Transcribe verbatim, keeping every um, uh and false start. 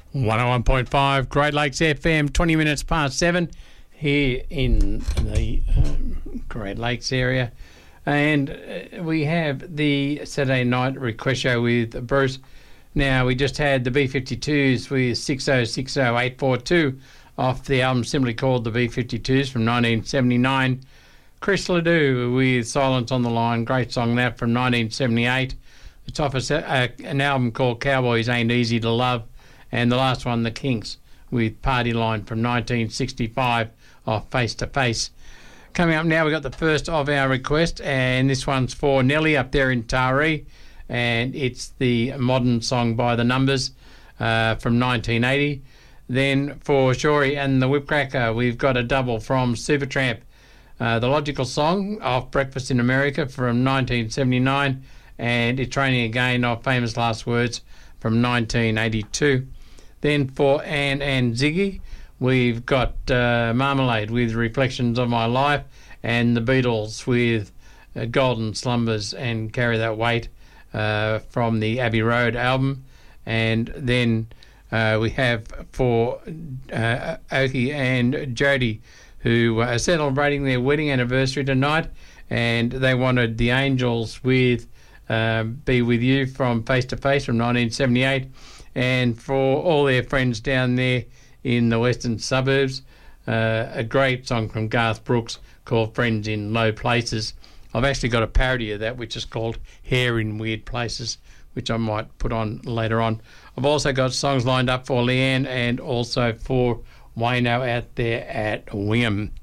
one oh one point five Great Lakes F M, twenty minutes past seven here in the um, Great Lakes area. And uh, we have the Saturday night request show with Bruce. Now, we just had the B fifty-twos with six oh six oh eight four two off the album simply called the B fifty-twos from nineteen seventy-nine. Chris Ledoux with Silence on the Line, great song that from nineteen seventy-eight. It's off a, uh, an album called Cowboys Ain't Easy to Love. And the last one, The Kinks, with Party Line from nineteen sixty-five off Face to Face. Coming up now, we've got the first of our request, and this one's for Nelly up there in Taree, and it's the modern song by The Numbers uh, from nineteen eighty. Then for Shorey and the Whipcracker, we've got a double from Supertramp, uh, The Logical Song off Breakfast in America from nineteen seventy-nine, and It's Raining Again off Famous Last Words from nineteen eighty-two. Then for Anne and Ziggy, we've got uh, Marmalade with Reflections of My Life, and the Beatles with uh, Golden Slumbers and Carry That Weight uh, from the Abbey Road album. And then uh, we have for uh, Oki and Jodie, who are celebrating their wedding anniversary tonight, and they wanted the Angels with uh, Be With You from Face to Face from nineteen seventy-eight. And for all their friends down there in the western suburbs, uh, a great song from Garth Brooks called Friends in Low Places. I've actually got a parody of that which is called Hair in Weird Places, which I might put on later on. I've also got songs lined up for Leanne and also for Wayno out there at Wingham.